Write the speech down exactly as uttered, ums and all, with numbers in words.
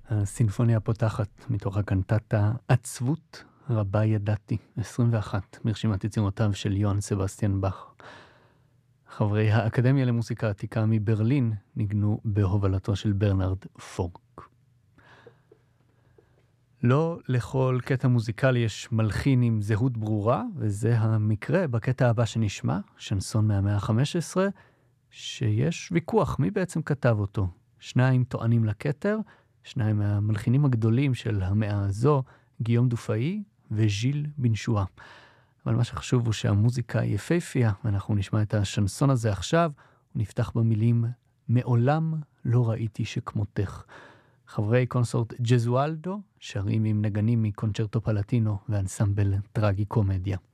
הסינפוניה הפותחת מתוך הקנטטה עצבות רבה ידעתי, עשרים ואחת, מרשימת יצירותיו של יוהאן סבסטיאן באך. חברי האקדמיה למוסיקה עתיקה מברלין ניגנו בהובלתו של ברנרד פורק. לא לכל קטע מוזיקלי יש מלחין עם זהות ברורה, וזה המקרה בקטע הבא שנשמע, שנסון מהמאה ה-חמש עשרה, שיש ויכוח מי בעצם כתב אותו. שניים טוענים לכתר, שניים מהמלחינים הגדולים של המאה הזו, גיום דופאי וז'יל בן שואה. אבל מה שחשוב הוא שהמוזיקה היא יפהפייה, ואנחנו נשמע את השנסון הזה עכשיו, ונפתח במילים מעולם לא ראיתי שכמותך. חברי קונסורט ג'זואלדו שרים עם נגנים מקונצ'רטו פלטינו ואנסמבל טרגי קומדיה.